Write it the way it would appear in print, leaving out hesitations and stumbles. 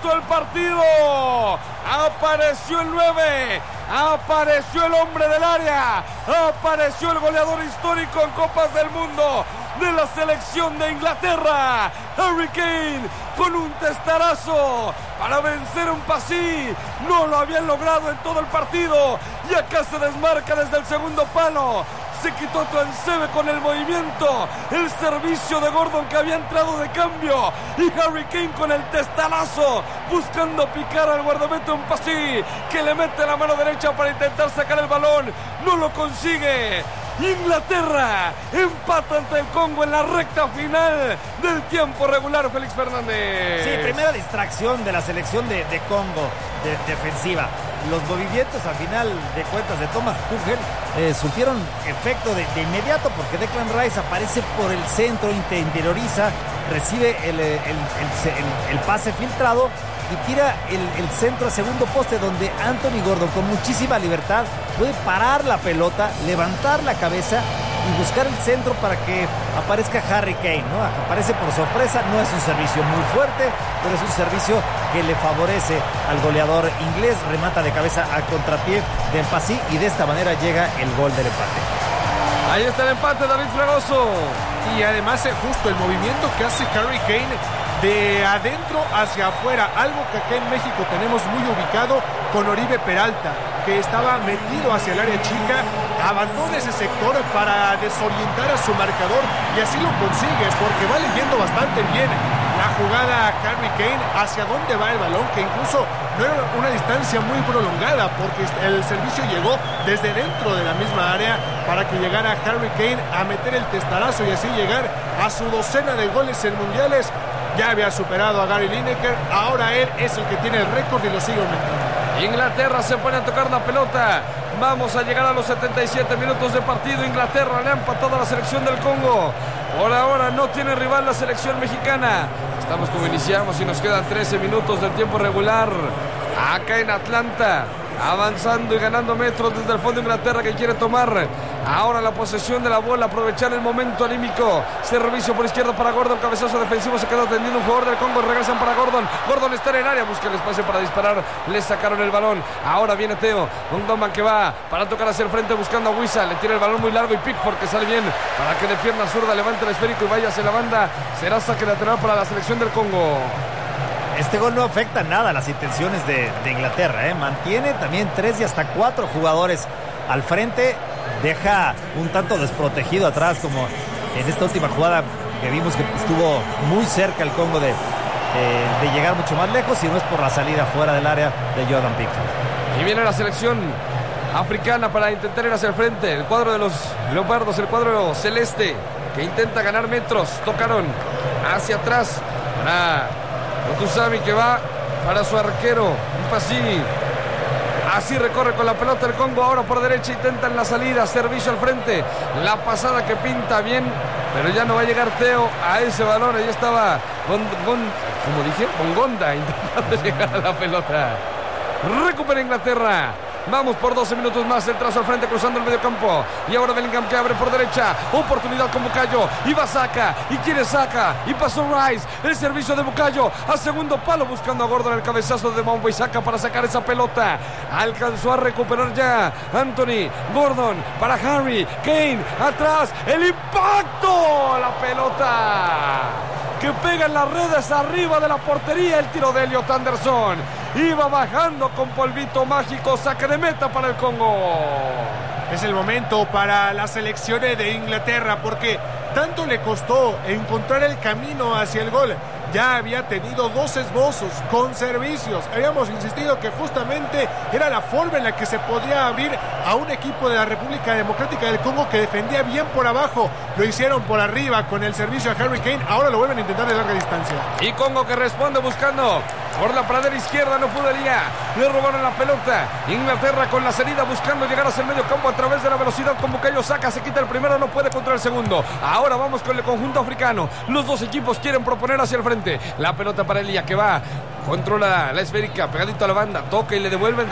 el partido. Apareció el 9. Apareció el hombre del área. Apareció el goleador histórico en Copas del Mundo de la selección de Inglaterra. Harry Kane con un testarazo para vencer un Pasí. No lo habían logrado en todo el partido. Y acá se desmarca desde el segundo palo. Se quitó Tuanzebe con el movimiento. El servicio de Gordon que había entrado de cambio. Y Harry Kane con el testarazo buscando picar al guardameta Mpassi, que le mete la mano derecha para intentar sacar el balón. No lo consigue. Inglaterra empata ante el Congo en la recta final del tiempo regular. Félix Fernández. Sí, primera distracción de la selección de Congo defensiva. Los movimientos al final de cuentas de Thomas Tuchel surtieron efecto de inmediato, porque Declan Rice aparece por el centro, interioriza, recibe el pase filtrado y tira el centro a segundo poste, donde Anthony Gordon con muchísima libertad puede parar la pelota, levantar la cabeza y buscar el centro para que aparezca Harry Kane, ¿no? Aparece por sorpresa. No es un servicio muy fuerte, pero es un servicio que le favorece al goleador inglés. Remata de cabeza a contrapié de Mpassi y de esta manera llega el gol del empate. Ahí está el empate, David Fragoso. Y además justo el movimiento que hace Harry Kane de adentro hacia afuera, algo que acá en México tenemos muy ubicado con Oribe Peralta, que estaba metido hacia el área chica, abandona ese sector para desorientar a su marcador, y así lo consigue porque va leyendo bastante bien la jugada Harry Kane hacia dónde va el balón, que incluso no era una distancia muy prolongada, porque el servicio llegó desde dentro de la misma área para que llegara Harry Kane a meter el testarazo y así llegar a su 12ª de goles en mundiales. Ya había superado a Gary Lineker, ahora él es el que tiene el récord y lo sigue aumentando. Inglaterra se pone a tocar la pelota. Vamos a llegar a los 77 minutos de partido. Inglaterra le ha empatado a la selección del Congo. Por ahora no tiene rival la selección mexicana. Estamos como iniciamos y nos quedan 13 minutos del tiempo regular. Acá en Atlanta, avanzando y ganando metros desde el fondo de Inglaterra, que quiere tomar ahora la posesión de la bola, aprovechar el momento anímico. Servicio por izquierda para Gordon, cabezazo defensivo, se queda atendiendo un jugador del Congo, regresan para Gordon. Gordon está en el área, busca el espacio para disparar, le sacaron el balón. Ahora viene Teo, un Doman que va para tocar hacia el frente buscando a Wissa, le tira el balón muy largo y Pickford que sale bien para que de pierna zurda levante el esférico y vaya hacia la banda. Será saque lateral para la selección del Congo. Este gol no afecta nada a las intenciones de Inglaterra, ¿eh? Mantiene también 3 y hasta 4 jugadores al frente. Deja un tanto desprotegido atrás, como en esta última jugada que vimos que estuvo muy cerca el Congo de llegar mucho más lejos, y no es por la salida fuera del área de Jordan Pickford. Y viene la selección africana para intentar ir hacia el frente. El cuadro de los leopardos, el cuadro celeste, que intenta ganar metros. Tocaron hacia atrás para Otusami, que va para su arquero Mpassi. Así recorre con la pelota el Congo. Ahora por derecha intentan la salida. Servicio al frente. La pasada que pinta bien, pero ya no va a llegar Teo a ese balón. Ahí estaba como dije, Bongonda intentando llegar a la pelota. Recupera Inglaterra. Vamos por 12 minutos más. El trazo al frente cruzando el medio campo. Y ahora Bellingham que abre por derecha. Oportunidad con Bukayo. Y va Saka. Y quiere Saka. Y pasó Rice. El servicio de Bukayo a segundo palo buscando a Gordon. El cabezazo de Mambo y Saka para sacar esa pelota. Alcanzó a recuperar ya Anthony Gordon para Harry Kane. Atrás. El impacto. La pelota que pega en las redes arriba de la portería. El tiro de Elliot Anderson. Iba bajando con polvito mágico. Saque de meta para el Congo. Es el momento para las selecciones de Inglaterra, porque tanto le costó encontrar el camino hacia el gol. Ya había tenido 2 esbozos con servicios. Habíamos insistido que justamente era la forma en la que se podía abrir a un equipo de la República Democrática del Congo que defendía bien por abajo. Lo hicieron por arriba con el servicio a Harry Kane. Ahora lo vuelven a intentar de larga distancia. Y Congo que responde buscando por la pradera izquierda. No pudaría. Le robaron la pelota. Inglaterra con la salida buscando llegar hacia el medio campo a través de la velocidad con Bukayo Saka. Se quita el primero, no puede contra el segundo. Ahora vamos con el conjunto africano. Los dos equipos quieren proponer hacia el frente. La pelota para Elia que va, controla la esférica, pegadito a la banda, toca y le devuelven.